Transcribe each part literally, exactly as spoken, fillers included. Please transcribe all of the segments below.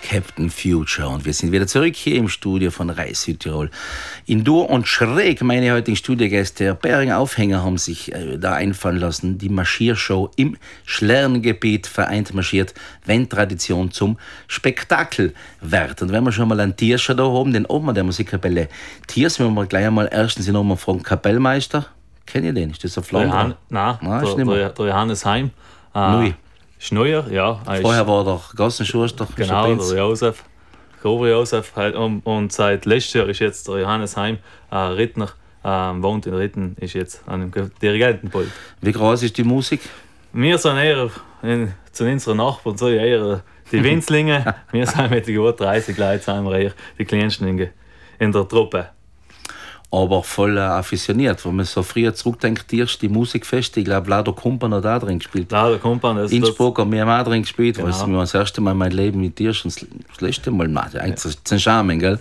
Captain Future. Und wir sind wieder zurück hier im Studio von Reis Südtirol. In Dur und Schräg, meine heutigen Studiogäste, der Bäringer Aufhänger, haben sich äh, da einfallen lassen. Die Marschiershow im Schlerngebiet vereint marschiert, wenn Tradition zum Spektakel wird. Und wenn wir schon mal einen Tierscher da haben, den Obmann der Musikkapelle Tiers, wenn wir gleich einmal erstens in Obmann fragen, Kapellmeister, kennt ihr den? Ist das ein Flandern? Nein, Nein der, der, der Johannes Heim. Äh, Neu. Schneuer, ja. Vorher war der Gassenschuster. Genau, der Josef, Grober Josef. Und, und seit letztes Jahr ist jetzt der Johannes Heim, äh, Rittner, äh, wohnt in Ritten, ist jetzt an einem Dirigentenpult. Wie groß ist die Musik? Wir sind eher in, zu unseren Nachbarn, so eher die Winzlinge. Wir sind mit gut dreißig Leuten, sind wir eher die kleinsten in, in der Truppe. Aber voll äh, affisioniert, wenn man so früher zurückdenkt, erst die Musikfeste, ich glaube, Lado Kumpan hat auch drin gespielt. Lado Kumpan, das Innsbruck haben wir auch drin gespielt, genau. Weil wir das erste Mal in meinem Leben mit dir schon das letzte Mal machen. Eigentlich ist es ein Charme, gell?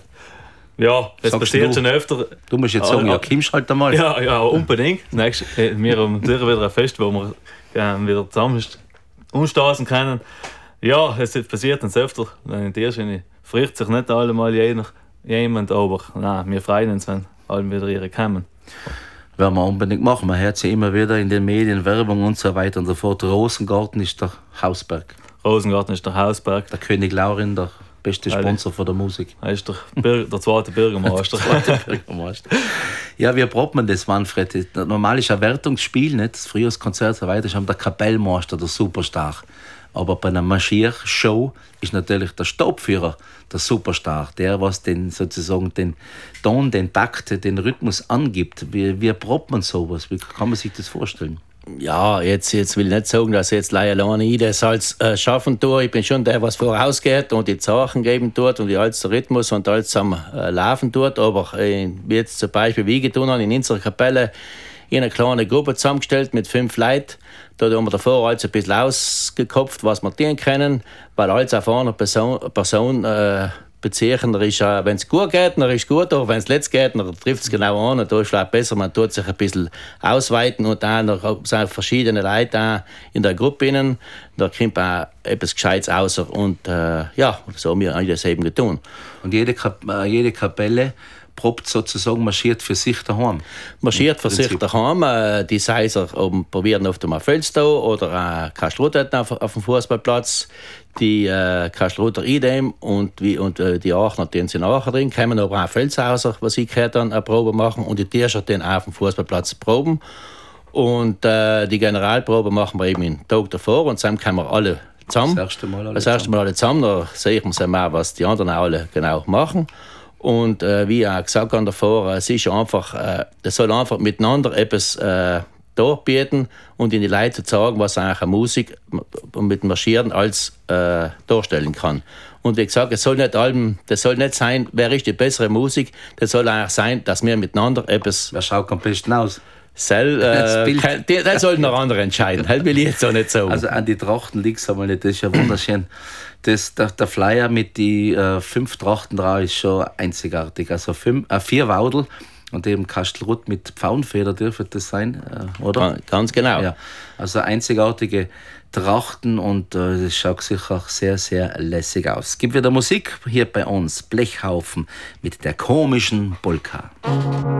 Ja, das Sagst passiert du, schon öfter. Du musst jetzt sagen, ja, kommst halt einmal. Ja, ja, unbedingt. Nächste, wir haben sicher wieder ein Fest, wo wir äh, wieder zusammen umstoßen können. Ja, es passiert uns öfter. In der Sinne friert sich nicht allemal jemand, aber nein, wir freuen uns, wenn alle wieder ihre kommen. Werden wir unbedingt machen. Man hört ja immer wieder in den Medien, Werbung und so weiter und so fort. Rosengarten ist der Hausberg. Rosengarten ist der Hausberg. Der König Laurin, der beste Sponsor von der Musik. Er ist der, Bir- der zweite Bürgermeister. der zweite Bürgermeister. Ja, wie probt man das, Manfred? Normal ist ein Wertungsspiel, nicht? Das Frühjahrskonzert und so weiter, ist der Kapellmeister, der Superstar. Aber bei einer Marschiershow ist natürlich der Stabführer der Superstar, der, was den sozusagen den Ton, den Takt, den Rhythmus angibt. Wie, wie probt man sowas? Wie kann man sich das vorstellen? Ja, jetzt, jetzt will ich nicht sagen, dass jetzt alleine ich das als äh, schaffen tue. Ich bin schon der, was vorausgeht und die Zeichen geben tut und die alles der Rhythmus und alles am äh, Laufen tut. Aber äh, wie jetzt zum Beispiel wie getan haben, in unserer Kapelle in eine kleine Gruppe zusammengestellt mit fünf Leuten. Da haben wir davor alles ein bisschen ausgekopft, was wir tun können, weil alles auf eine Person, Person äh, beziehen. Äh, wenn es gut geht, dann ist es gut, aber wenn es letzt geht, dann trifft es genau an. Und da ist es besser, man tut sich ein bisschen ausweiten und dann sind verschiedene Leute auch in der Gruppe innen. Da kommt auch etwas Gescheites raus. Und äh, ja, so haben wir das eben getan. Und jede, Kap- äh, jede Kapelle probt sozusagen, marschiert für sich daheim. Marschiert für sich daheim. Die Seiser probieren oft mal Fels oder äh, Kastrutter auf, auf dem Fußballplatz. Die äh, Kastrutter idem und, wie, und äh, die Aachener, die sind nachher drin, kommen aber auch Felshauser, was ich gehört habe, eine Probe machen und die Tirscher den auf dem Fußballplatz proben. Und äh, die Generalprobe machen wir eben den Tag davor und dann kommen wir alle zusammen. Das erste Mal alle das erste Mal alle zusammen. Da sehe ich mir mal, was die anderen alle genau machen. Und äh, wie ich auch gesagt habe davor, es ist einfach, äh, das soll einfach miteinander etwas äh, darbieten und in die Leute sagen, was eigentlich eine Musik mit dem Marschieren als äh, darstellen kann. Und wie gesagt, es soll nicht allem, das soll nicht sein, wer ist die bessere Musik, das soll eigentlich sein, dass wir miteinander etwas... Wer schaut am besten aus? Soll, äh, das, das sollten noch andere entscheiden. Das will ich jetzt auch nicht sagen. Also an die Trachten liegt es einmal nicht, das ist ja wunderschön. Das, der, der Flyer mit den äh, fünf Trachten drauf ist schon einzigartig. Also fünf, äh, vier Waudel und eben Kastelruth mit Pfauenfeder dürfte das sein, äh, oder? Ganz genau. Ja, also einzigartige Trachten und äh, das schaut sicher sehr, sehr lässig aus. Es gibt wieder Musik hier bei uns, Blechhaufen mit der komischen Polka.